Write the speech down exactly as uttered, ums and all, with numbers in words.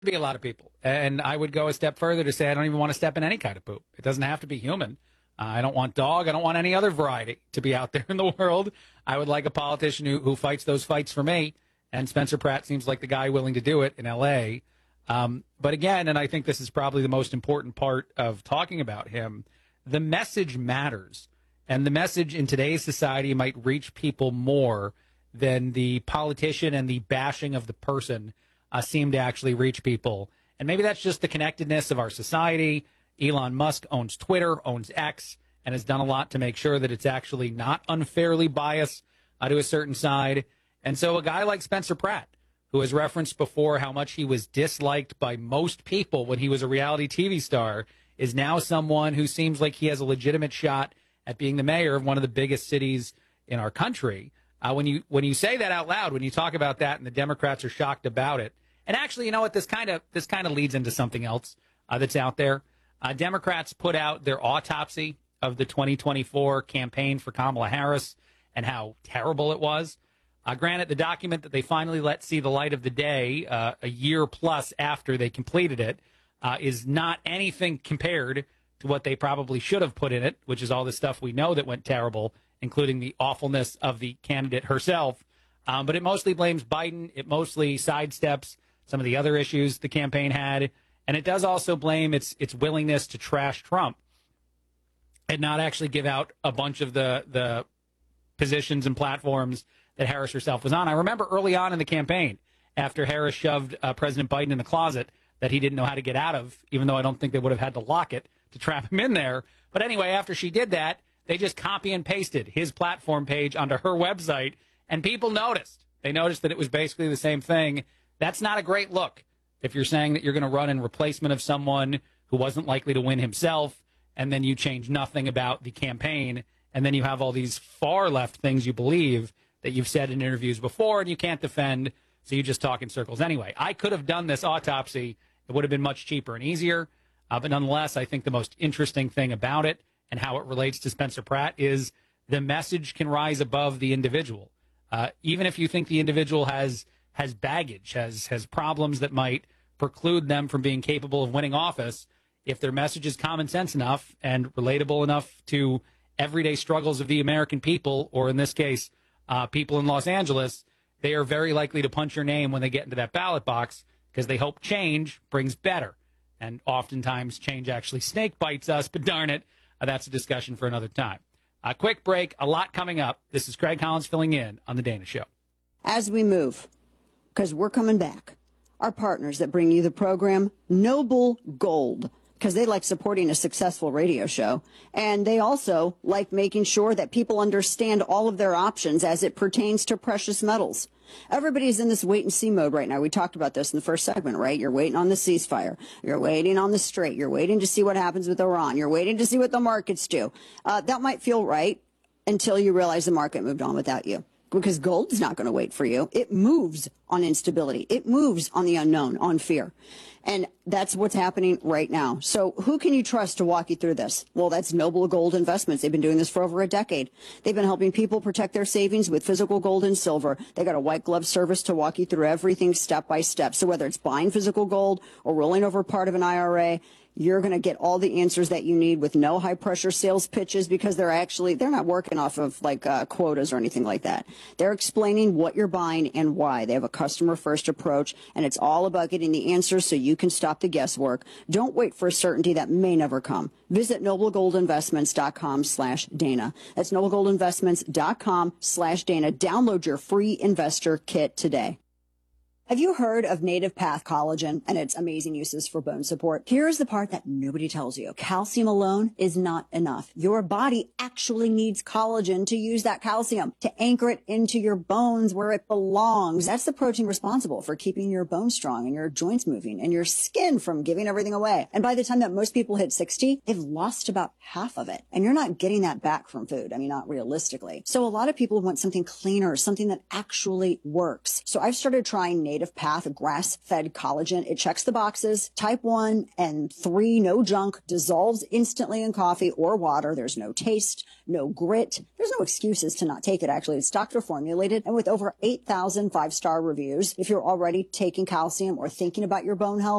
be a lot of people. And I would go a step further to say I don't even want to step in any kind of poop. It doesn't have to be human. Uh, I don't want dog. I don't want any other variety to be out there in the world. I would like a politician who, who fights those fights for me. And Spencer Pratt seems like the guy willing to do it in L A. Um, but again, and I think this is probably the most important part of talking about him, the message matters. And the message in today's society might reach people more than the politician and the bashing of the person uh, seem to actually reach people. And maybe that's just the connectedness of our society. Elon Musk owns Twitter, owns X, and has done a lot to make sure that it's actually not unfairly biased uh, to a certain side. And so a guy like Spencer Pratt, who has referenced before how much he was disliked by most people when he was a reality T V star, is now someone who seems like he has a legitimate shot at being the mayor of one of the biggest cities in our country. Uh, when you when you say that out loud, when you talk about that and the Democrats are shocked about it, and actually, you know what, this kind of this kind of leads into something else uh, that's out there. Uh, Democrats put out their autopsy of the twenty twenty-four campaign for Kamala Harris and how terrible it was. Uh, granted, the document that they finally let see the light of the day uh, a year plus after they completed it uh, is not anything compared to what they probably should have put in it, which is all the stuff we know that went terrible, including the awfulness of the candidate herself. Um, but it mostly blames Biden. It mostly sidesteps some of the other issues the campaign had. And it does also blame its its willingness to trash Trump and not actually give out a bunch of the, the positions and platforms that Harris herself was on. I remember early on in the campaign, after Harris shoved uh, President Biden in the closet that he didn't know how to get out of, even though I don't think they would have had to lock it to trap him in there. But anyway, after she did that, they just copy and pasted his platform page onto her website, and people noticed. They noticed that it was basically the same thing. That's not a great look if you're saying that you're going to run in replacement of someone who wasn't likely to win himself, and then you change nothing about the campaign, and then you have all these far left things you believe that you've said in interviews before and you can't defend, so you just talk in circles anyway. I could have done this autopsy. It would have been much cheaper and easier. Uh, but nonetheless, I think the most interesting thing about it and how it relates to Spencer Pratt is the message can rise above the individual. Uh, even if you think the individual has has baggage, has has problems that might preclude them from being capable of winning office, if their message is common sense enough and relatable enough to everyday struggles of the American people, or in this case, uh, people in Los Angeles, they are very likely to punch your name when they get into that ballot box because they hope change brings better. And oftentimes change actually snake bites us, but darn it, uh, that's a discussion for another time. A quick break, a lot coming up. This is Craig Collins filling in on The Dana Show. As we move, because we're coming back, our partners that bring you the program, Noble Gold, because they like supporting a successful radio show. And they also like making sure that people understand all of their options as it pertains to precious metals. Everybody's in this wait and see mode right now. We talked about this in the first segment, right? You're waiting on the ceasefire. You're waiting on the strait. You're waiting to see what happens with Iran. You're waiting to see what the markets do. Uh, that might feel right until you realize the market moved on without you. Because gold's not going to wait for you. It moves on instability. It moves on the unknown, on fear. And that's what's happening right now. So who can you trust to walk you through this? Well, that's Noble Gold Investments. They've been doing this for over a decade. They've been helping people protect their savings with physical gold and silver. They got a white glove service to walk you through everything step by step. So whether it's buying physical gold or rolling over part of an I R A, you're going to get all the answers that you need with no high pressure sales pitches, because they're actually, they're not working off of like uh, quotas or anything like that. They're explaining what you're buying and why. They have a customer first approach, and it's all about getting the answers so you can stop the guesswork. Don't wait for a certainty that may never come. Visit noblegoldinvestments.com slash Dana. That's noblegoldinvestments.com slash Dana. Download your free investor kit today. Have you heard of Native Path Collagen and its amazing uses for bone support? Here's the part that nobody tells you. Calcium alone is not enough. Your body actually needs collagen to use that calcium, to anchor it into your bones where it belongs. That's the protein responsible for keeping your bones strong and your joints moving and your skin from giving everything away. And by the time that most people hit sixty, they've lost about half of it. And you're not getting that back from food. I mean, not realistically. So a lot of people want something cleaner, something that actually works. So I've started trying Native Native Path grass-fed collagen. It checks the boxes. Type one and three, no junk, dissolves instantly in coffee or water. There's no taste, no grit. There's no excuses to not take it, actually. It's doctor formulated and with over eight thousand five-star reviews. If you're already taking calcium or thinking about your bone health,